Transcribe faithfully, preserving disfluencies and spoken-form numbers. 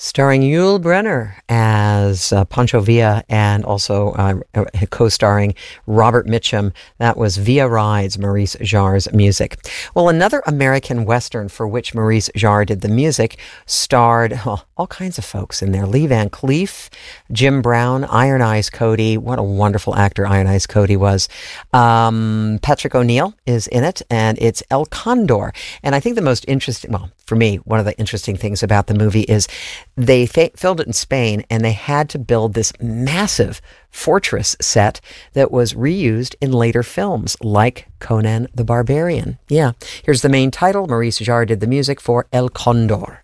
starring Yul Brynner as uh, Pancho Villa, and also uh, co-starring Robert Mitchum. That was Via Rides, Maurice Jarre's music. Well, another American Western for which Maurice Jarre did the music starred oh, all kinds of folks in there. Lee Van Cleef, Jim Brown, Iron Eyes Cody. What a wonderful actor Iron Eyes Cody was. Um, Patrick O'Neill is in it, and it's El Condor. And I think the most interesting, well, for me, one of the interesting things about the movie is they fa- filmed it in Spain, and they had to build this massive fortress set that was reused in later films like Conan the Barbarian. Yeah, here's the main title. Maurice Jarre did the music for El Condor.